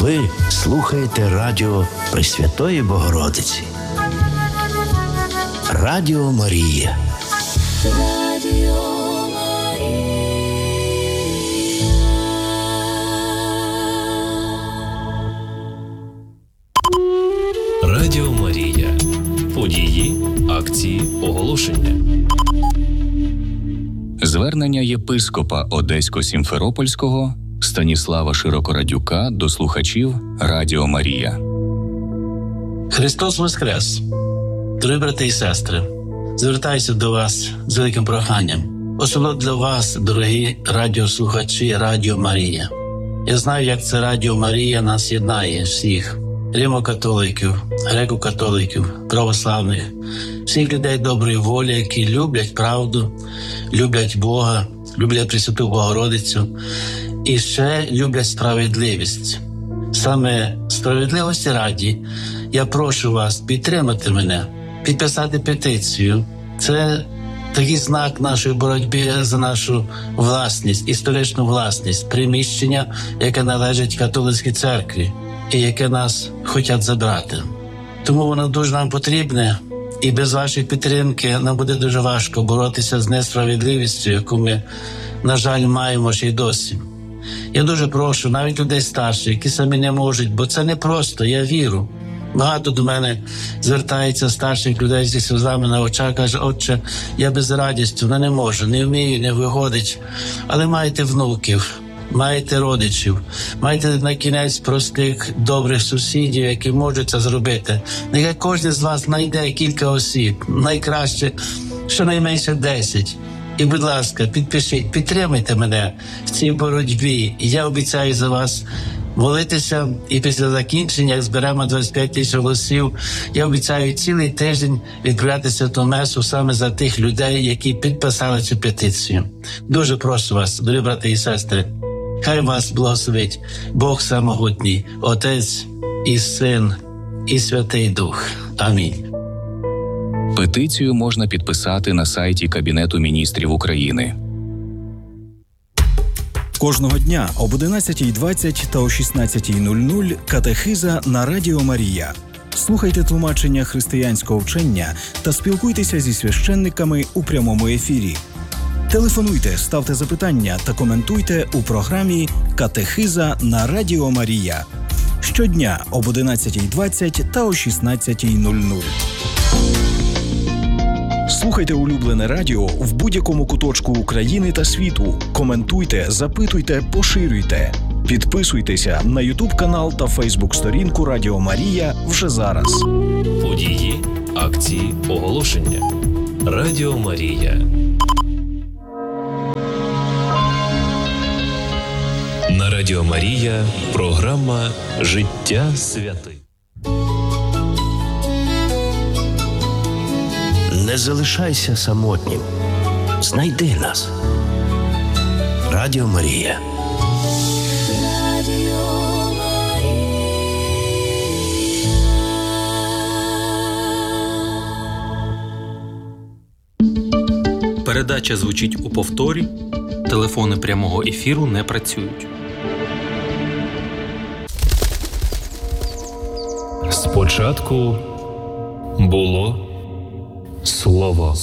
Ви слухаєте радіо Пресвятої Богородиці. Радіо Марія. Радіо Марія. Події, акції, оголошення. Звернення єпископа Одесько-Сімферопольського Станіслава Широкорадюка до слухачів Радіо Марія. Христос Воскрес! Дорогі брати і сестри, звертаюся до вас з великим проханням. Особливо для вас, дорогі радіослухачі Радіо Марія. Я знаю, як це Радіо Марія нас єднає всіх. Римо-католиків, греко-католиків, православних, всіх людей доброї волі, які люблять правду, люблять Бога, люблять Пресвяту Богородицю і ще люблять справедливість. Саме справедливості раді я прошу вас підтримати мене, підписати петицію. Це такий знак нашої боротьби за нашу власність, історичну власність, приміщення, яке належить католицькій церкві і яке нас хочуть забрати. Тому воно дуже нам потрібне, і без вашої підтримки нам буде дуже важко боротися з несправедливістю, яку ми, на жаль, маємо ще й досі. Я дуже прошу навіть людей старших, які самі не можуть, бо це не просто, я вірю. Багато до мене звертається старших людей зі сльозами на очах, каже: «Отче, я без радістю, не можу, не вмію, не виходить». Але маєте внуків, маєте родичів, маєте на кінець простих, добрих сусідів, які можуть це зробити. Нехай кожен з вас знайде кілька осіб, найкраще щонайменше 10. І, будь ласка, підпишіть, підтримайте мене в цій боротьбі. І я обіцяю за вас молитися, і після закінчення, як зберемо 25 тисяч голосів, я обіцяю цілий тиждень відправляти святу месу саме за тих людей, які підписали цю петицію. Дуже прошу вас, дорогі брати і сестри, хай вас благословить Бог Самогутній, Отець і Син, і Святий Дух. Амінь. Петицію можна підписати на сайті Кабінету міністрів України. Кожного дня об 11:20 та о 16:00 катехиза на Радіо Марія. Слухайте тлумачення християнського вчення та спілкуйтеся зі священниками у прямому ефірі. Телефонуйте, ставте запитання та коментуйте у програмі «Катехиза на Радіо Марія». Щодня об 11:20 та о 16:00. Слухайте улюблене радіо в будь-якому куточку України та світу. Коментуйте, запитуйте, поширюйте. Підписуйтеся на YouTube-канал та Facebook-сторінку Радіо Марія вже зараз. Події, акції, оголошення. Радіо Марія. На Радіо Марія програма «Життя святих». Не залишайся самотнім. Знайди нас. Радіо Марія. Передача звучить у повторі. Телефони прямого ефіру не працюють. Спочатку було Слово.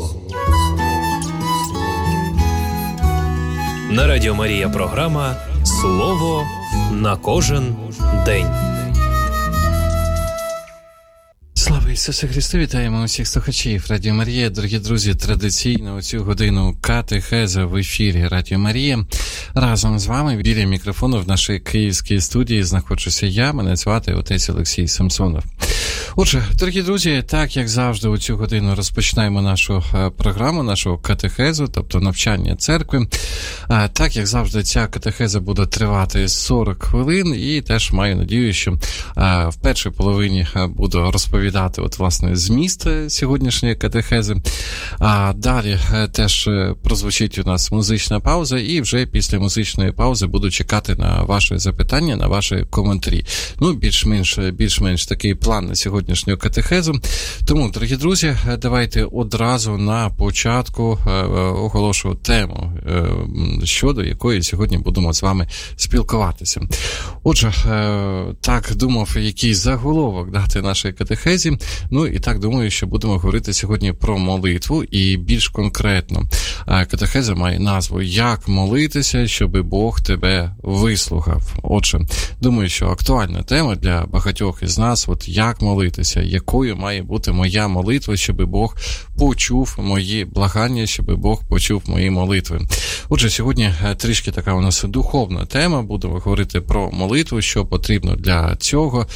На Радіо Марія програма «Слово на кожен день». Слава Ісусу Христу! Вітаємо усіх слухачів Радіо Марія. Дорогі друзі, традиційно у цю годину катехеза в ефірі Радіо Марія. Разом з вами біля мікрофону в нашій київській студії знаходжуся я, мене звати отець Олексій Самсонов. Отже, дорогі друзі, так як завжди у цю годину розпочинаємо нашу програму, нашу катехезу, тобто навчання церкви. Так як завжди ця катехеза буде тривати 40 хвилин і теж маю надію, що в першій половині буду розповідати власне зміст сьогоднішньої катехези. А далі теж прозвучить у нас музична пауза, і вже після музичної паузи буду чекати на ваші запитання, на ваші коментарі. Ну, більш-менш такий план на сьогодні сьогоднішнього катехезу. Тому, дорогі друзі, давайте одразу на початку оголошу тему, щодо якої сьогодні будемо з вами спілкуватися. Отже, так думав, який заголовок дати нашій катехезі. Ну і так думаю, що будемо говорити сьогодні про молитву і більш конкретно. Катехеза має назву «Як молитися, щоб Бог тебе вислухав». Отже, думаю, що актуальна тема для багатьох із нас, от як молитися, якою має бути моя молитва, щоб Бог почув мої благання, щоб Бог почув мої молитви. Отже, сьогодні трішки така у нас духовна тема, будемо говорити про молитву, що потрібно для цього,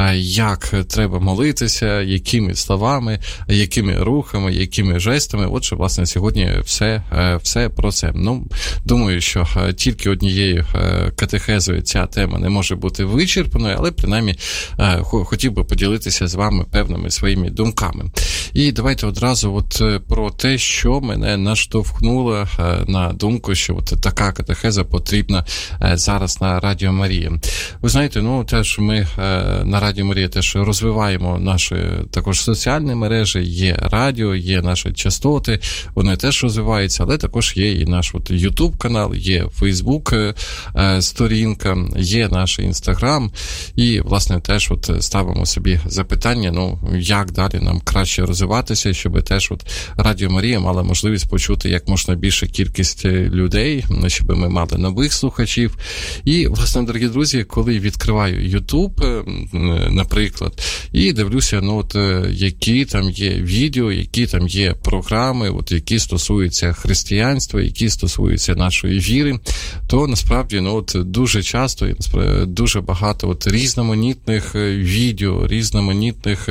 як треба молитися, якими словами, якими рухами, якими жестами. Отже, власне, сьогодні все про це. Ну, думаю, що тільки однією катехезою ця тема не може бути вичерпаною, але принаймні хотів би поділитися з вами певними своїми думками. І давайте одразу от про те, що мене наштовхнуло на думку, що от така катехеза потрібна зараз на Радіо Марія. Ви знаєте, ну теж ми на Радіо Марія теж розвиваємо наші також соціальні мережі, є радіо, є наші частоти, вони теж розвиваються, але також є і наш от YouTube канал, є Facebook сторінка, є наш Instagram, і власне теж от ставимо собі запитання, ну як далі нам краще розвиватися, щоб теж от Радіо Марія мала можливість почути як можна більше кількість людей, щоб ми мали нових слухачів. І, власне, дорогі друзі, коли відкриваю YouTube, наприклад, і дивлюся, ну от які там є відео, які там є програми, от які стосуються християнства, які стосуються нашої віри, то насправді, ну от дуже часто, дуже багато от різноманітних відео, різноманітних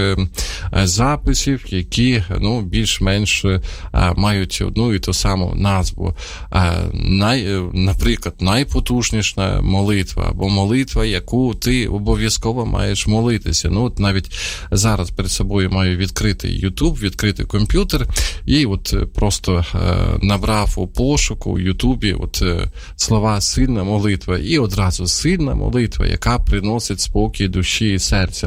записів, які, ну, більш-менш мають одну і ту саму назву. Наприклад, найпотужніша молитва, або молитва, яку ти обов'язково маєш молитися. Ну, от навіть зараз перед собою маю відкритий YouTube, відкритий комп'ютер, і от просто набрав у пошуку у Ютубі от слова «сильна молитва», і одразу «сильна молитва», яка приносить спокій душі і серця.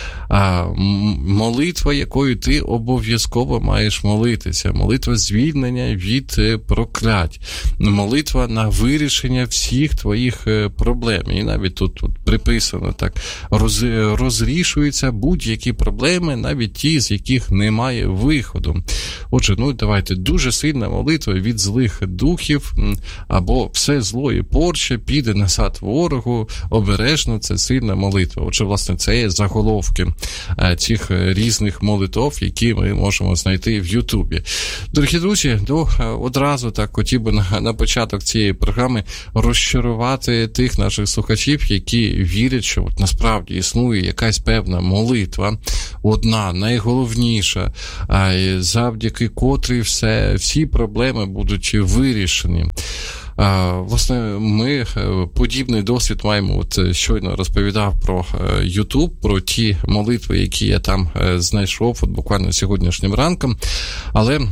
Молитва, якою ти обов'язково маєш молитися, молитва звільнення від проклять, молитва на вирішення всіх твоїх проблем. І навіть тут приписано так, розрішуються будь-які проблеми, навіть ті, з яких немає виходу. Отже, ну давайте, дуже сильна молитва від злих духів, або все зло і порча піде назад ворогу, обережно, це сильна молитва. Отже, власне, це є заголовки цих різних молитов, які ми можемо знайти в Ютубі. Дорогі друзі, одразу так хотів би на початок цієї програми розчарувати тих наших слухачів, які вірять, що от насправді існує якась певна молитва, одна, найголовніша, завдяки котрій всі проблеми будуть вирішені. Власне, ми подібний досвід маємо, от щойно розповідав про YouTube, про ті молитви, які я там знайшов, от буквально сьогоднішнім ранком, але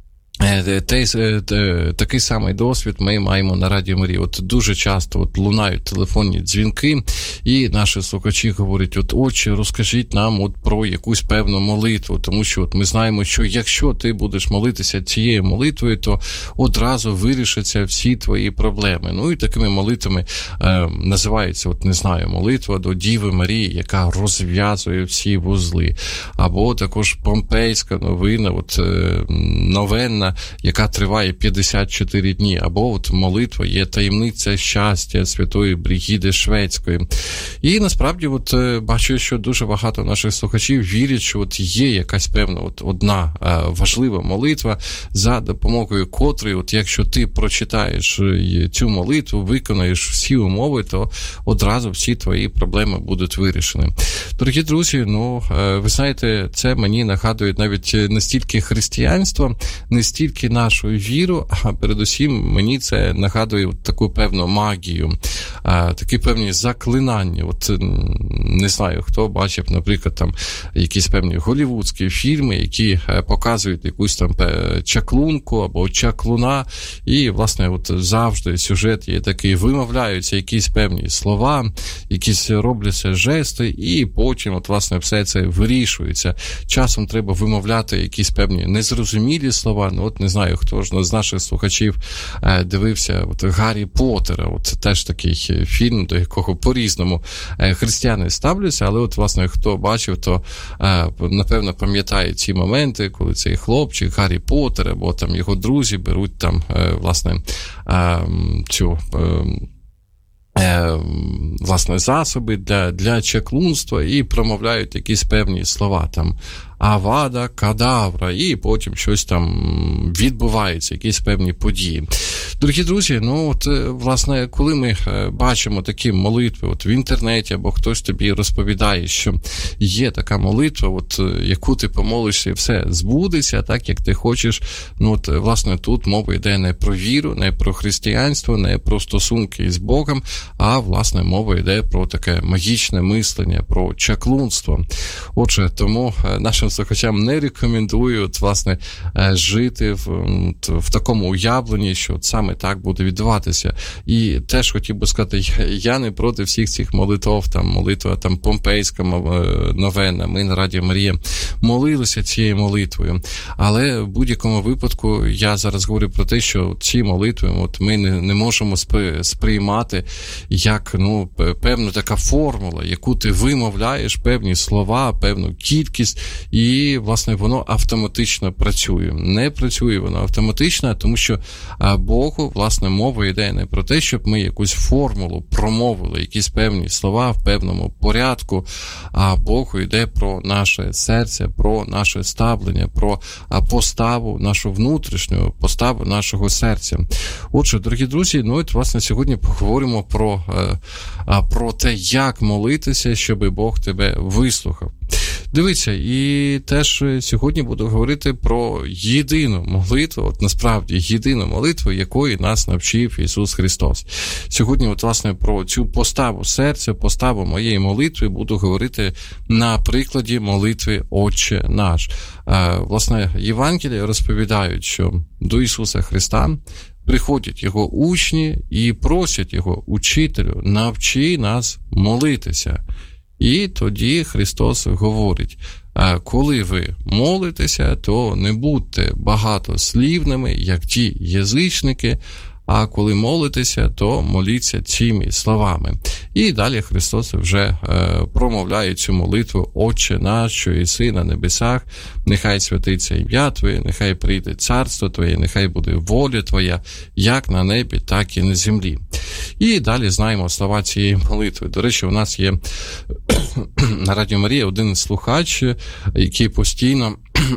такий самий досвід ми маємо на Радіо Марія. От дуже часто от лунають телефонні дзвінки, і наші слухачі говорять: от, отче, розкажіть нам от про якусь певну молитву, тому що от ми знаємо, що якщо ти будеш молитися цією молитвою, то одразу вирішаться всі твої проблеми. Ну і такими молитвами називається, от не знаю, молитва до Діви Марії, яка розв'язує всі вузли. Або також помпейська новина, от новенна, яка триває 54 дні, або от молитва є таємниця щастя Святої Бригіди Шведської. І насправді от бачу, що дуже багато наших слухачів вірять, що от є якась певна от одна важлива молитва, за допомогою котрої, от якщо ти прочитаєш цю молитву, виконаєш всі умови, то одразу всі твої проблеми будуть вирішені. Дорогі друзі, ну, ви знаєте, це мені нагадує навіть не стільки християнство, не стільки тільки нашу віру, а передусім мені це нагадує от таку певну магію, такі певні заклинання. От не знаю, хто бачив, наприклад, там якісь певні голівудські фільми, які показують якусь там чаклунку або чаклуна, і, власне, от завжди сюжет є такий, вимовляються якісь певні слова, якісь робляться жести, і потім, от, власне, все це вирішується. Часом треба вимовляти якісь певні незрозумілі слова. Ну, от не знаю, хто ж з наших слухачів дивився от Гаррі Поттера, от теж такий фільм, до якого по-різному християни ставляться, але от, власне, хто бачив, то, напевно, пам'ятає ці моменти, коли цей хлопчик Гаррі Поттер, або там його друзі беруть там, власне, цю... власне, засоби для чаклунства і промовляють якісь певні слова, там, авада, кадавра, і потім щось там відбувається, якісь певні події. Дорогі друзі, ну от, власне, коли ми бачимо такі молитви от в інтернеті, або хтось тобі розповідає, що є така молитва, от, яку ти помолишся і все збудеться, так, як ти хочеш, ну от, власне, тут мова йде не про віру, не про християнство, не про стосунки з Богом, а, власне, мова йде про таке магічне мислення, про чаклунство. Отже, тому нашим слухачам не рекомендую, от, власне, жити в такому уявленні, що от саме так буде відбуватися. І теж хотів би сказати, я не проти всіх цих молитв, там, молитва там Помпейська новена, ми на Радіо Марія молилися цією молитвою. Але в будь-якому випадку я зараз говорю про те, що ці молитви от ми не можемо сприймати як, ну, певна така формула, яку ти вимовляєш, певні слова, певну кількість, і, власне, воно автоматично працює. Не працює воно автоматично, тому що Богу, власне, мова йде не про те, щоб ми якусь формулу промовили, якісь певні слова в певному порядку, а Богу йде про наше серце, про наше ставлення, про поставу, нашу внутрішню поставу нашого серця. Отже, дорогі друзі, ну, от, власне, сьогодні поговоримо про те, як молитися, щоб Бог тебе вислухав. Дивіться, і теж сьогодні буду говорити про єдину молитву, от насправді єдину молитву, якої нас навчив Ісус Христос. Сьогодні, от, власне, про цю поставу серця, поставу моєї молитви буду говорити на прикладі молитви «Отче наш». Власне, Євангелії розповідають, що до Ісуса Христа приходять Його учні і просять Його: «Учителю, навчи нас молитися». І тоді Христос говорить: коли ви молитеся, то не будьте багатослівними, як ті язичники, а коли молитеся, то моліться цими словами. І далі Христос вже промовляє цю молитву: «Отче наш, що єси на небесах, нехай святиться ім'я Твоє, нехай прийде царство Твоє, нехай буде воля Твоя, як на небі, так і на землі». І далі знаємо слова цієї молитви. До речі, у нас є на Радіо Марія один слухач, який постійно...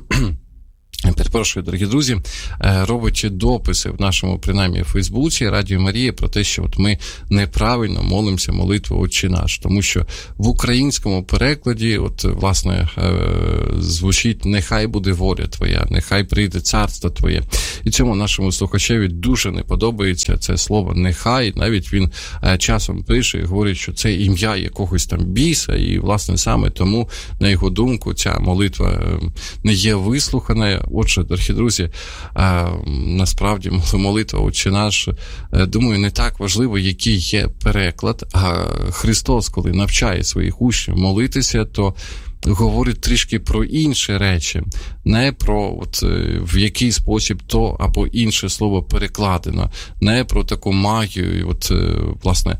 Перепрошую, дорогі друзі, робить дописи в нашому, принаймні, в Фейсбуці Радіо Марія про те, що от ми неправильно молимося молитву «Отче наш», тому що в українському перекладі, от, власне, звучить «Нехай буде воля Твоя, нехай прийде царство Твоє». І цьому нашому слухачеві дуже не подобається це слово «нехай», навіть він часом пише і говорить, що це ім'я якогось там біса, і, власне, саме тому, на його думку, ця молитва не є вислухана. Отже, дорогі друзі, насправді молитва «Отче наш», думаю, не так важливо, який є переклад, а Христос, коли навчає своїх учнів молитися, то говорить трішки про інші речі, не про от, в який спосіб то або інше слово перекладено, не про таку магію, от, власне,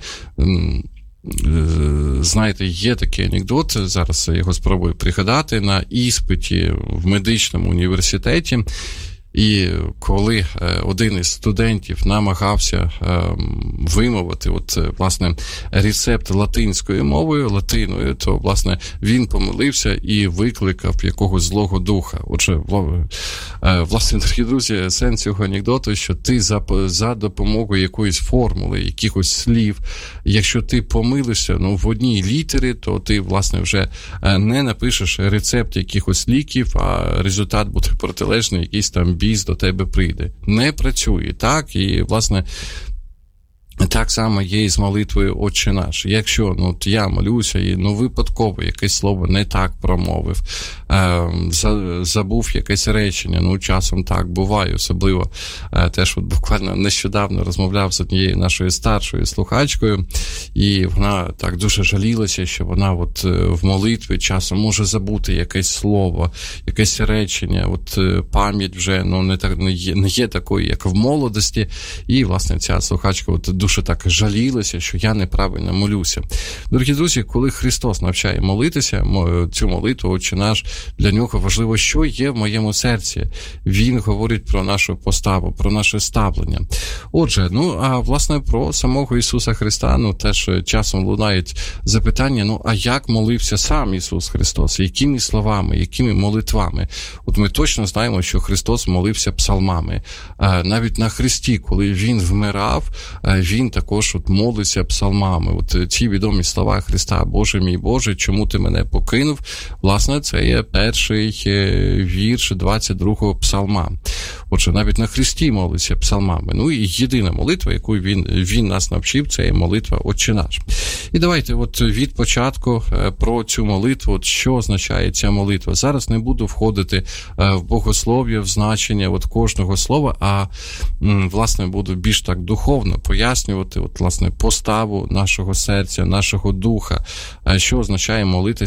знаєте, є такий анекдот, зараз я його спробую пригадати, на іспиті в медичному університеті. І коли один із студентів намагався вимовити от, власне, рецепт латинською мовою, латиною, то, власне, він помилився і викликав якогось злого духа. Отже, власне, дорогі друзі, сенс цього анекдоту, що ти за допомогою якоїсь формули, якихось слів, якщо ти помилишся, ну, в одній літері, то ти, власне, вже не напишеш рецепт якихось ліків, а результат буде протилежний, якийсь там біс до тебе прийде. Не працює так, і, власне, так само є і з молитвою «Отче наш». Якщо я молюся і випадково якесь слово не так промовив, забув якесь речення, часом так буває, особливо теж буквально нещодавно розмовляв з однією нашою старшою слухачкою, і вона так дуже жалілася, що вона в молитві часом може забути якесь слово, якесь речення, пам'ять вже не є такою, як в молодості, і, власне, ця слухачка дуже так жалілася, що я неправильно молюся. Дорогі друзі, коли Христос навчає молитися, цю молитву «Отче наш», для нього важливо, що є в моєму серці. Він говорить про нашу поставу, про наше ставлення. Отже, а власне про самого Ісуса Христа, теж часом лунають запитання, а як молився сам Ісус Христос? Якими словами, якими молитвами? Ми точно знаємо, що Христос молився псалмами. Навіть на хресті, коли Він вмирав, Він також молиться псалмами. Ці відомі слова Христа: «Боже мій Боже, чому ти мене покинув?» Власне, це є перший вірш 22-го псалма. Отже, навіть на хресті молиться псалмами. І єдина молитва, яку він нас навчив, це є молитва «Отче наш». І давайте від початку про цю молитву, що означає ця молитва. Зараз не буду входити в богослов'я, в значення кожного слова, а, власне, буду більш так духовно пояснювати, власне, поставу нашого серця, нашого духа, що означає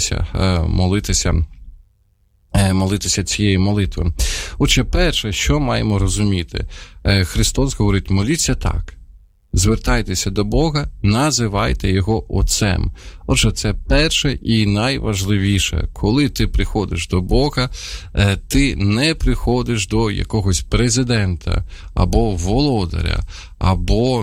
молитися цією молитвою. Отже, перше, що маємо розуміти? Христос говорить: моліться так. Звертайтеся до Бога, називайте Його Отцем. Отже, це перше і найважливіше. Коли ти приходиш до Бога, ти не приходиш до якогось президента, або володаря, або,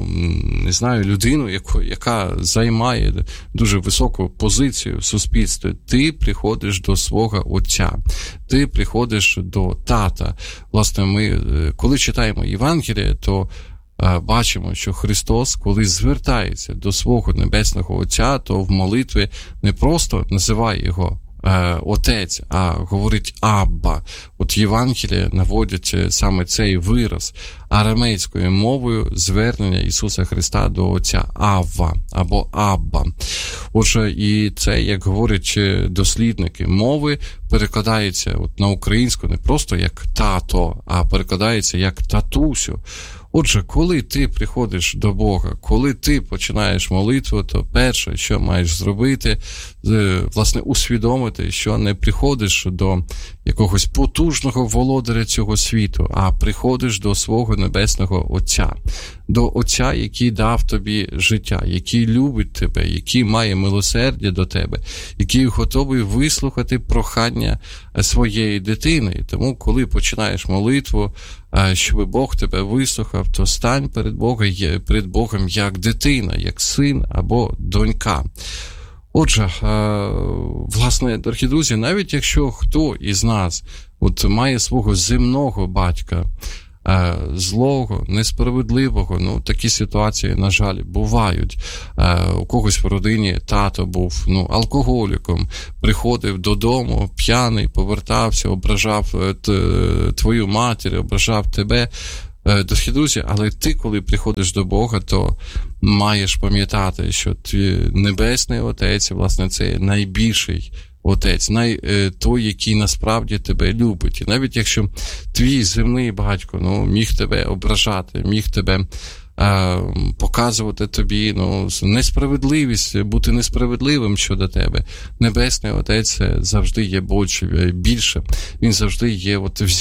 людину, яка займає дуже високу позицію в суспільстві. Ти приходиш до свого Отця, ти приходиш до Тата. Власне, ми, коли читаємо Євангеліє, то бачимо, що Христос, коли звертається до свого Небесного Отця, то в молитві не просто називає Його Отець, а говорить «Абба». Євангелія наводять саме цей вираз арамейською мовою звернення Ісуса Христа до Отця: «Авва» або «Абба». Отже, і це, як говорять дослідники мови, перекладається на українську не просто як «тато», а перекладається як «татусю». Отже, коли ти приходиш до Бога, коли ти починаєш молитву, то перше, що маєш зробити, власне, усвідомити, що не приходиш до якогось потужного володаря цього світу, а приходиш до свого Небесного Отця. До Отця, який дав тобі життя, який любить тебе, який має милосердя до тебе, який готовий вислухати прохання своєї дитини. Тому, коли починаєш молитву, щоб Бог тебе вислухав, то стань перед Богом як дитина, як син або донька. Отже, власне, дорогі друзі, навіть якщо хто із нас має свого земного батька, злого, несправедливого, такі ситуації, на жаль, бувають. У когось в родині тато був алкоголіком, приходив додому п'яний, повертався, ображав твою матір, ображав тебе. Дорогі друзі, але ти, коли приходиш до Бога, то маєш пам'ятати, що твій Небесний Отець, власне, це найбільший Отець, той, який насправді тебе любить. І навіть якщо твій земний батько міг тебе ображати, міг тебе показувати тобі несправедливість, бути несправедливим щодо тебе, Небесний Отець завжди є більше. Він завжди є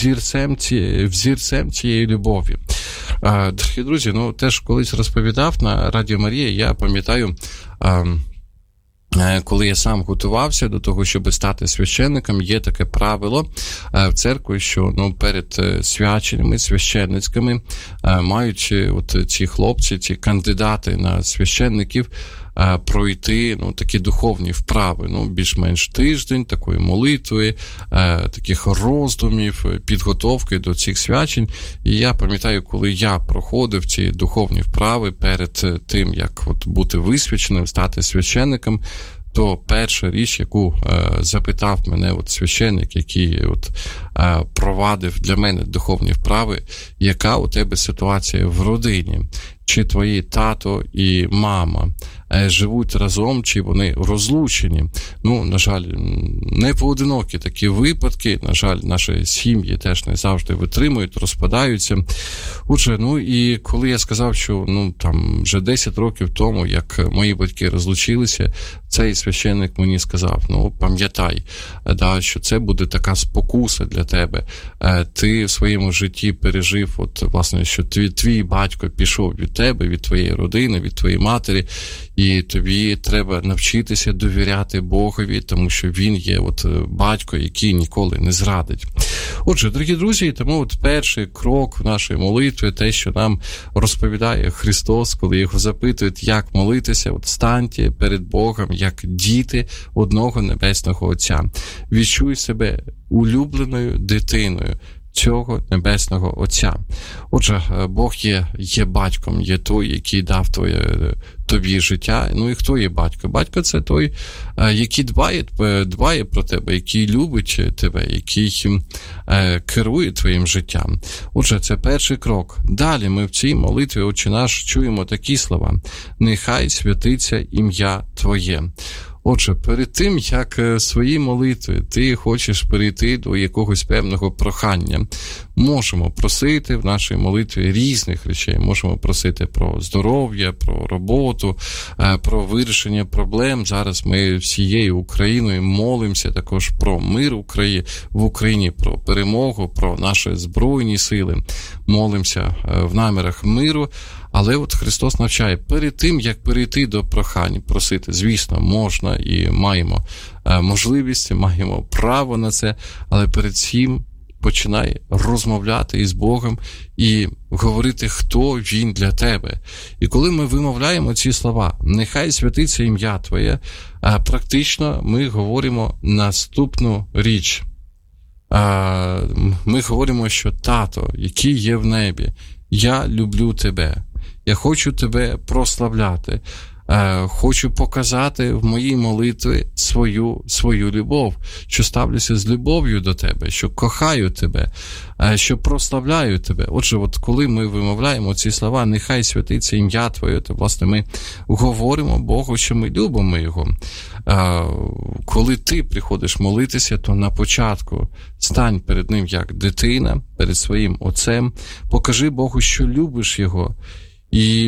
взірцем цієї любові. Дорогі друзі, теж колись розповідав на Радіо Марія, я пам'ятаю, коли я сам готувався до того, щоб стати священником, є таке правило в церкві, що перед свяченнями, священницькими мають ці хлопці, ці кандидати на священників пройти такі духовні вправи, більш-менш тиждень такої молитви, таких роздумів, підготовки до цих свячень. І я пам'ятаю, коли я проходив ці духовні вправи перед тим, як бути висвяченим, стати священником, то перша річ, яку запитав мене священник, який провадив для мене духовні вправи, яка у тебе ситуація в родині. Чи твої тато і мама живуть разом, чи вони розлучені. На жаль, не поодинокі такі випадки. На жаль, наші сім'ї теж не завжди витримують, розпадаються. Отже, і коли я сказав, що там вже 10 років тому, як мої батьки розлучилися, цей священник мені сказав, пам'ятай, що це буде така спокуса для тебе. Ти в своєму житті пережив, власне, що твій батько пішов від тебе, від твоєї родини, від твоєї матері, і тобі треба навчитися довіряти Богові, тому що Він є батько, який ніколи не зрадить. Отже, дорогі друзі, тому перший крок в нашій молитві, те, що нам розповідає Христос, коли його запитують, як молитися, станьте перед Богом, як діти одного Небесного Отця. Відчуй себе улюбленою дитиною цього Небесного Отця. Отже, Бог є батьком, є той, який дав тобі життя. І хто є батько? Батько – це той, який дбає про тебе, який любить тебе, який керує твоїм життям. Отже, це перший крок. Далі ми в цій молитві «Отче наш» чуємо такі слова: «Нехай святиться ім'я Твоє». Отже, перед тим, як свої молитви ти хочеш перейти до якогось певного прохання, можемо просити в нашій молитві різних речей. Можемо просити про здоров'я, про роботу, про вирішення проблем. Зараз ми всією Україною молимося також про мир в Україні, про перемогу, про наші Збройні сили. Молимося в намірах миру. Але Христос навчає, перед тим, як перейти до прохань, просити, звісно, можна і маємо можливість, маємо право на це, але перед цим починай розмовляти із Богом і говорити, хто Він для тебе. І коли ми вимовляємо ці слова, нехай святиться ім'я Твоє, практично ми говоримо наступну річ. Ми говоримо, що Тато, який є в небі, я люблю тебе. Я хочу тебе прославляти. Хочу показати в моїй молитві свою любов, що ставлюся з любов'ю до тебе, що кохаю тебе, що прославляю тебе. Отже, коли ми вимовляємо ці слова, нехай святиться ім'я Твоє, то, власне, ми говоримо Богу, що ми любимо Його. Коли ти приходиш молитися, то на початку стань перед Ним як дитина, перед своїм Отцем, покажи Богу, що любиш Його. І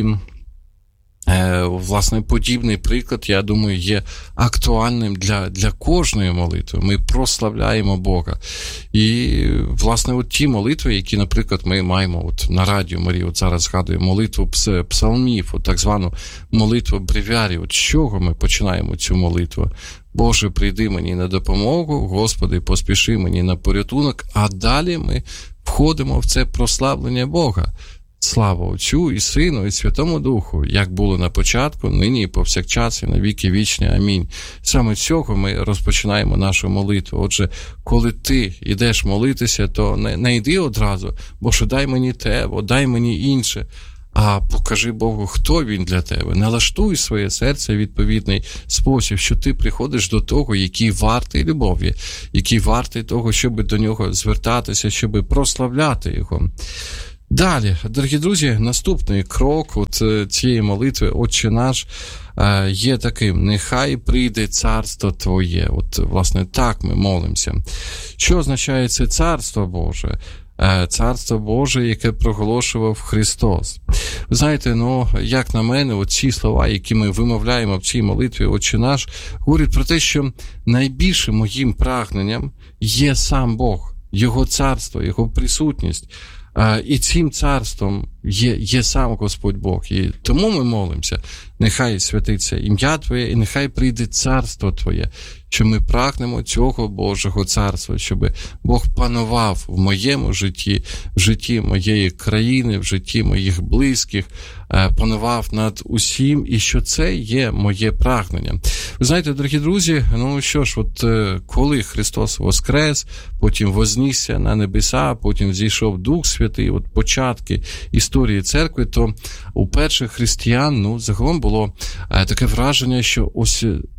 власне, подібний приклад, я думаю, є актуальним для кожної молитви. Ми прославляємо Бога. І, власне, ті молитви, які, наприклад, ми маємо на Радіо Марія, зараз згадую молитву псалмів, так звану молитву бревіарів. З чого ми починаємо цю молитву? Боже, прийди мені на допомогу, Господи, поспіши мені на порятунок, а далі ми входимо в це прославлення Бога. Слава Отцю і Сину, і Святому Духу, як було на початку, нині і повсякчас, і на віки вічні. Амінь. Саме з цього ми розпочинаємо нашу молитву. Отже, коли ти йдеш молитися, то не йди одразу, Боже, дай мені те, дай мені інше, а покажи Богу, хто Він для тебе. Налаштуй своє серце в відповідний спосіб, що ти приходиш до того, який вартий любові, який вартий того, щоб до нього звертатися, щоб прославляти його. Далі, дорогі друзі, наступний крок цієї молитви «Отче наш» є таким: нехай прийде царство Твоє. Власне, так ми молимося. Що означає це царство Боже? Царство Боже, яке проголошував Христос. Ви знаєте, як на мене, ці слова, які ми вимовляємо в цій молитві «Отче наш», говорять про те, що найбільшим моїм прагненням є сам Бог, Його царство, Його присутність. І цим царством є сам Господь Бог. І тому ми молимося: нехай святиться ім'я Твоє, і нехай прийде царство Твоє, що ми прагнемо цього Божого царства, щоб Бог панував в моєму житті, в житті моєї країни, в житті моїх близьких, панував над усім, і що це є моє прагнення. Ви знаєте, дорогі друзі, що ж, коли Христос воскрес, потім вознісся на небеса, потім зійшов Дух Святий, початки історії церкви, то у перших християн, загалом було таке враження, що ось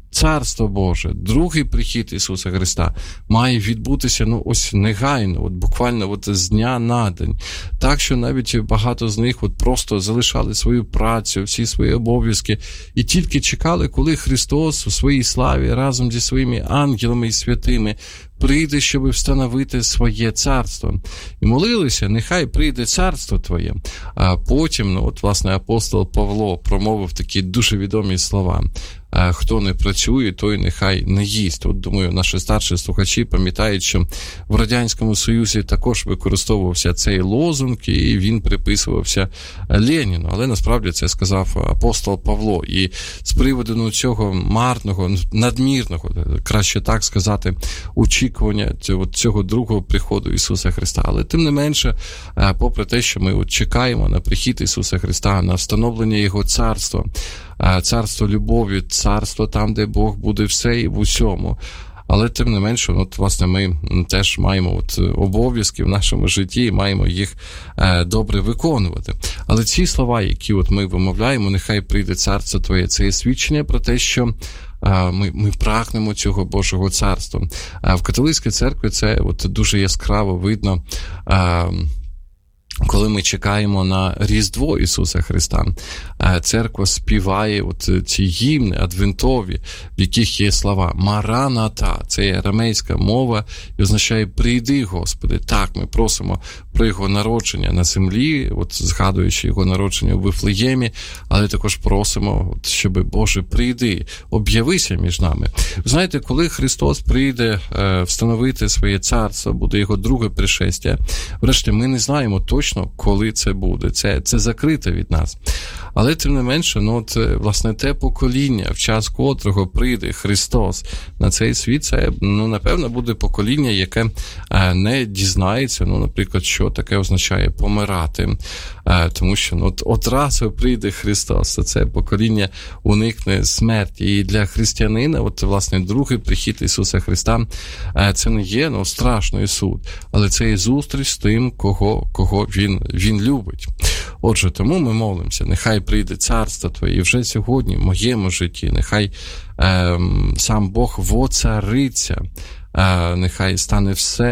Царство Боже, другий прихід Ісуса Христа має відбутися, ось негайно, буквально з дня на день. Так, що навіть багато з них просто залишали свою працю, всі свої обов'язки і тільки чекали, коли Христос у своїй славі разом зі своїми ангелами і святими прийде, щоб встановити своє царство. І молилися, нехай прийде царство Твоє. А потім, власне, апостол Павло промовив такі дуже відомі слова. Хто не працює, той нехай не їсть. Думаю, наші старші слухачі пам'ятають, що в Радянському Союзі також використовувався цей лозунг, і він приписувався Леніну. Але насправді це сказав апостол Павло. І з приводу цього марного, надмірного, краще так сказати, очікування цього другого приходу Ісуса Христа. Але тим не менше, попри те, що ми чекаємо на прихід Ісуса Христа, на встановлення Його царства, царство любові, царство там, де Бог буде все і в усьому. Але тим не менше, власне, ми теж маємо обов'язки в нашому житті і маємо їх добре виконувати. Але ці слова, які ми вимовляємо, нехай прийде царство Твоє, це є свідчення про те, що ми прагнемо цього Божого царства. В католицькій церкві це дуже яскраво видно, коли ми чекаємо на Різдво Ісуса Христа. Церква співає ці гімни адвентові, в яких є слова «Мараната». Це є арамейська мова і означає «Прийди, Господи». Так, ми просимо про Його народження на землі, згадуючи Його народження у Вифлеємі, але також просимо, щоб Боже, прийди, об'явися між нами. Ви знаєте, коли Христос прийде встановити своє царство, буде Його друге пришестя, врешті ми не знаємо точно, коли це буде. Це закрите від нас. Але тим не менше, власне, те покоління, в час котрого прийде Христос на цей світ, це, напевно, буде покоління, яке не дізнається, наприклад, що таке означає помирати. Тому що одразу прийде Христос, то це покоління уникне смерті. І для християнина, власне, другий прихід Ісуса Христа, це не є страшний суд, але це є зустріч з тим, кого він любить. Отже, тому ми молимося, нехай прийде царство Твоє, і вже сьогодні в моєму житті, нехай сам Бог воцариться, нехай стане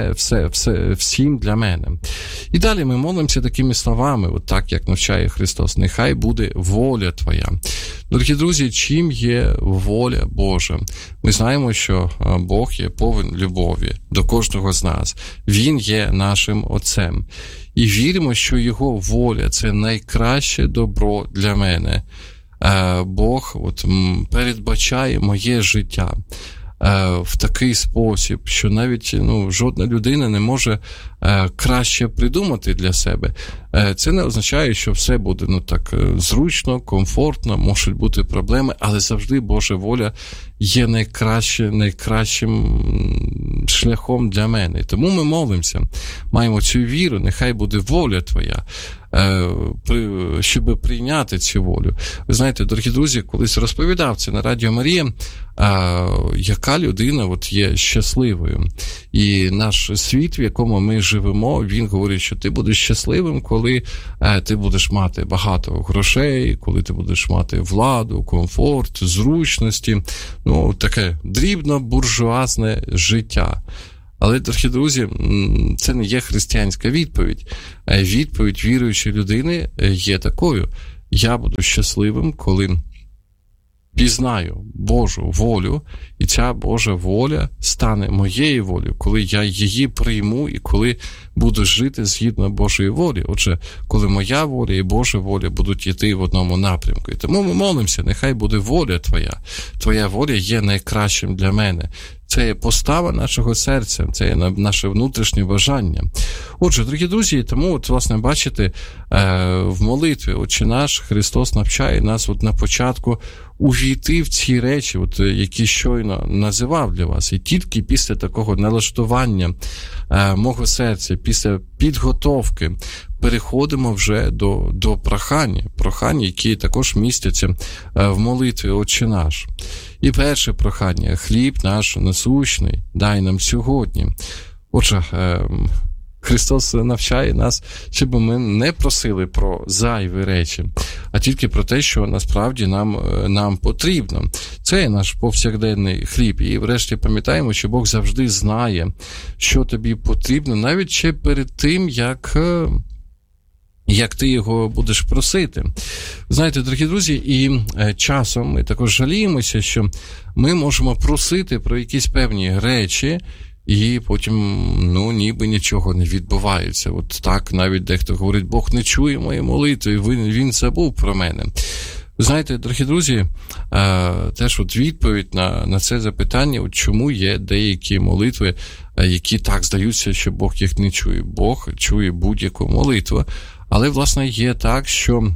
всім для мене. І далі ми молимося такими словами, так, як навчає Христос, нехай буде воля Твоя. Дорогі друзі, чим є воля Божа? Ми знаємо, що Бог є повен любові до кожного з нас. Він є нашим Отцем. І віримо, що Його воля – це найкраще добро для мене. Бог передбачає моє життя в такий спосіб, що навіть жодна людина не може краще придумати для себе. Це не означає, що все буде так зручно, комфортно, можуть бути проблеми, але завжди Божа воля є найкращим шляхом для мене. Тому ми молимося, маємо цю віру, нехай буде воля Твоя, щоб прийняти цю волю. Ви знаєте, дорогі друзі, колись розповідав це на Радіо Марія, яка людина є щасливою. І наш світ, в якому ми живемо, він говорить, що ти будеш щасливим, коли ти будеш мати багато грошей, коли ти будеш мати владу, комфорт, зручності, таке дрібно-буржуазне життя. Але, дорогі друзі, це не є християнська відповідь. Відповідь віруючої людини є такою: я буду щасливим, коли пізнаю Божу волю, і ця Божа воля стане моєю волею, коли я її прийму і коли буду жити згідно Божої волі. Отже, коли моя воля і Божа воля будуть йти в одному напрямку. І тому ми молимося, нехай буде воля Твоя. Твоя воля є найкращим для мене. Це є постава нашого серця, це є наше внутрішнє бажання. Отже, дорогі друзі, тому, власне, бачите, в молитві «Отче наш» Христос навчає нас на початку увійти в ці речі, які щойно називав для вас. І тільки після такого налаштування мого серця, після підготовки, переходимо вже до прохань, які також містяться в молитві «Отче наш». І перше прохання: хліб наш насущний дай нам сьогодні. Отже, Христос навчає нас, щоб ми не просили про зайві речі, а тільки про те, що насправді нам потрібно. Це є наш повсякденний хліб. І врешті пам'ятаємо, що Бог завжди знає, що тобі потрібно, навіть ще перед тим, як ти його будеш просити. Знаєте, дорогі друзі, і часом ми також жаліємося, що ми можемо просити про якісь певні речі, і потім, ніби нічого не відбувається. От так навіть дехто говорить, Бог не чує мої молитви, він забув про мене. Знаєте, дорогі друзі, теж от відповідь на це запитання, от чому є деякі молитви, які так здаються, що Бог їх не чує. Бог чує будь-яку молитву, але, власне, є так, що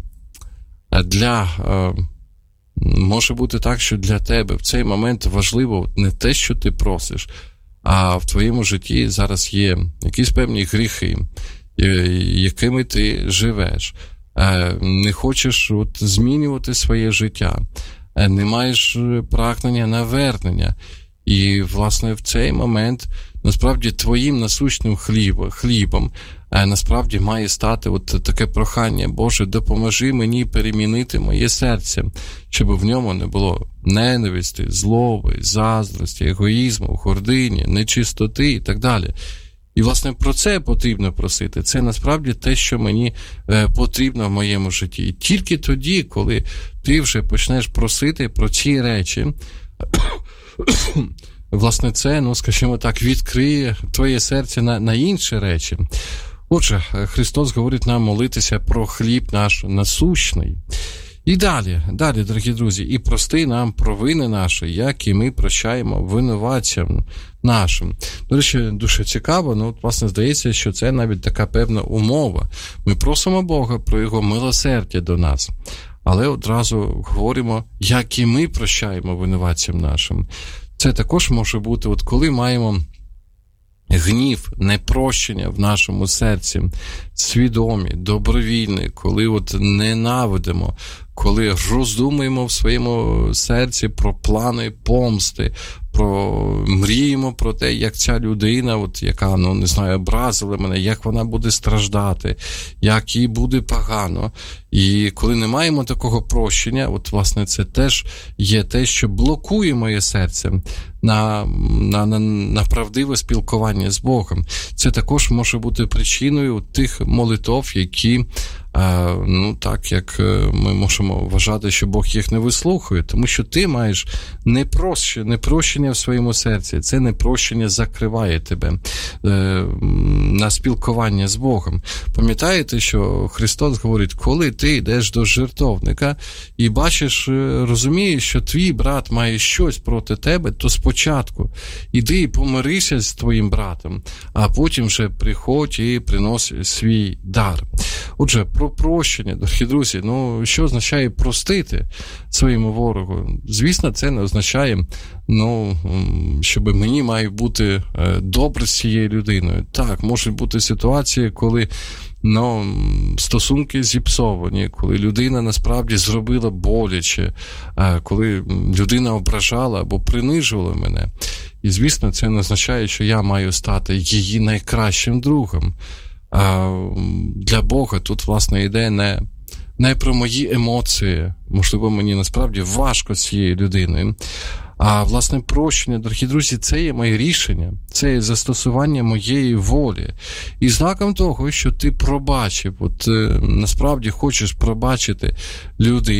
може бути так, що для тебе в цей момент важливо не те, що ти просиш, а в твоєму житті зараз є якісь певні гріхи, якими ти живеш. Не хочеш змінювати своє життя, не маєш прагнення навернення. І, власне, в цей момент, насправді, твоїм насущним хлібом насправді має стати от таке прохання: Боже, допоможи мені перемінити моє серце, щоб в ньому не було ненависті, злоби, заздрості, егоїзму, гордині, нечистоти і так далі. І, власне, про це потрібно просити. Це, насправді, те, що мені потрібно в моєму житті. І тільки тоді, коли ти вже почнеш просити про ці речі, власне, це, скажімо так, відкриє твоє серце на інші речі. Отже, Христос говорить нам молитися про хліб наш насущний. І далі, дорогі друзі, і прости нам провини наші, як і ми прощаємо винуватцям нашим. До речі, дуже цікаво, власне, здається, що це навіть така певна умова. Ми просимо Бога про Його милосердя до нас, але одразу говоримо, як і ми прощаємо винуватцям нашим. Це також може бути, коли маємо гнів, непрощення в нашому серці, свідомі, добровільні, коли ненавидимо, коли роздумуємо в своєму серці про плани помсти, мріємо про те, як ця людина, яка, образила мене, як вона буде страждати, як їй буде погано. І коли не маємо такого прощення, власне, це теж є те, що блокує моє серце на правдиве спілкування з Богом. Це також може бути причиною тих молитов, які, так як ми можемо вважати, що Бог їх не вислухає, тому що ти маєш непрощення в своєму серці. Це непрощення закриває тебе на спілкування з Богом. Пам'ятаєте, що Христос говорить, коли ти йдеш до жертовника і бачиш, розумієш, що твій брат має щось проти тебе, то спочатку іди і помирися з твоїм братом, а потім вже приходь і принось свій дар. Отже, про прощення, дорогі друзі, що означає простити своєму ворогу? Звісно, це не означає, щоб мені має бути добре з цією людиною. Так, можуть бути ситуації, коли стосунки зіпсовані, коли людина насправді зробила боляче, коли людина ображала або принижувала мене. І, звісно, це не означає, що я маю стати її найкращим другом. Для Бога тут, власне, йде не про мої емоції, можливо, мені насправді важко з цією людиною, а, власне, прощення, дорогі друзі, це є моє рішення, це є застосування моєї волі. І знаком того, що ти пробачив, насправді хочеш пробачити людину,